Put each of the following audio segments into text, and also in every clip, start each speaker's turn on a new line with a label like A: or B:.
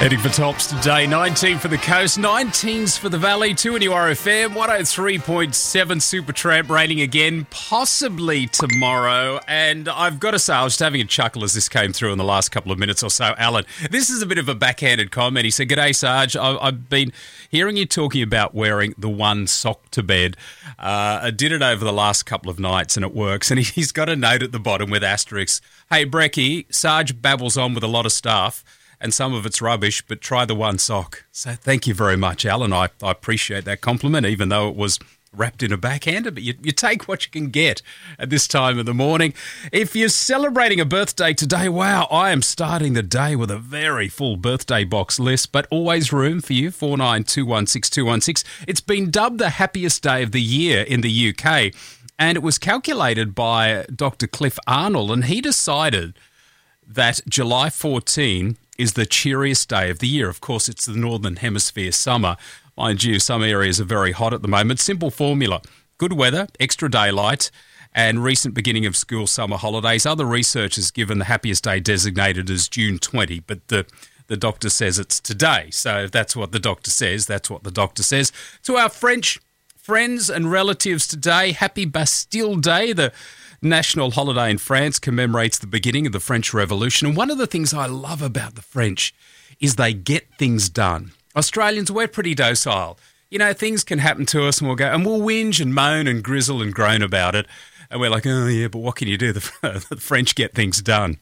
A: Heading for tops today, 19 for the coast, 19s for the valley, 2 in URFM, 103.7 Supertramp raining again, possibly tomorrow. And I've got to say, I was just having a chuckle as this came through in the last couple of minutes or so. Alan, this is a bit of a backhanded comment. He said, "G'day, Sarge. I've been hearing you talking about wearing the one sock to bed. I did it over the last couple of nights and it works." And he's got a note at the bottom with asterisks. "Hey, Brecky, Sarge babbles on with a lot of stuff, and some of it's rubbish, but try the one sock." So thank you very much, Alan. I appreciate that compliment, even though it was wrapped in a backhander, but you take what you can get at this time of the morning. If you're celebrating a birthday today, wow, I am starting the day with a very full birthday box list, but always room for you, 49216216. It's been dubbed the happiest day of the year in the UK, and it was calculated by Dr. Cliff Arnold, and he decided that July 14 is the cheeriest day of the year. Of course, it's the Northern Hemisphere summer. Mind you, some areas are very hot at the moment. Simple formula: good weather, extra daylight, and recent beginning of school summer holidays. Other research has given the happiest day designated as June 20, but the doctor says it's today. So if that's what the doctor says, that's what the doctor says. To our French friends and relatives today, happy Bastille Day. The national holiday in France commemorates the beginning of the French Revolution. And one of the things I love about the French is they get things done. Australians, we're pretty docile. You know, things can happen to us and we'll whinge and moan and grizzle and groan about it. And we're like, oh yeah, but what can you do? The French get things done.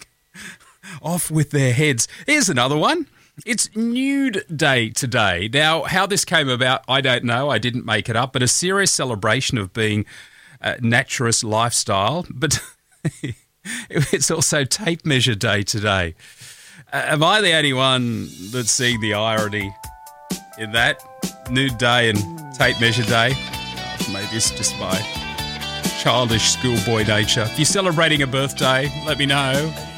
A: Off with their heads. Here's another one. It's Nude Day today. Now, how this came about, I don't know. I didn't make it up, but a serious celebration of being naturist lifestyle, but it's also tape measure day today. Am I the only one that's seeing the irony in that? Nude day and tape measure day? Maybe it's just my childish schoolboy nature. If you're celebrating a birthday, let me know.